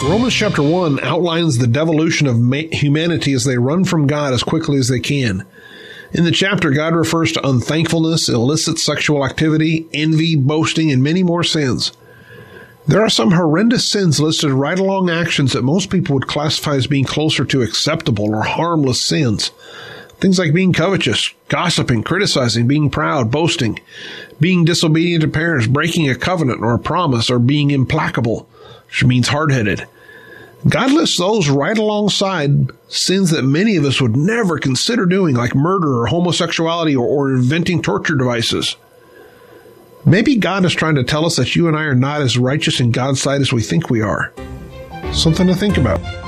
Romans chapter 1 outlines the devolution of humanity as they run from God as quickly as they can. In the chapter, God refers to unthankfulness, illicit sexual activity, envy, boasting, and many more sins. There are some horrendous sins listed right along actions that most people would classify as being closer to acceptable or harmless sins. Things like being covetous, gossiping, criticizing, being proud, boasting, being disobedient to parents, breaking a covenant or a promise, or being implacable, which means hard-headed. God lists those right alongside sins that many of us would never consider doing, like murder or homosexuality or inventing torture devices. Maybe God is trying to tell us that you and I are not as righteous in God's sight as we think we are. Something to think about.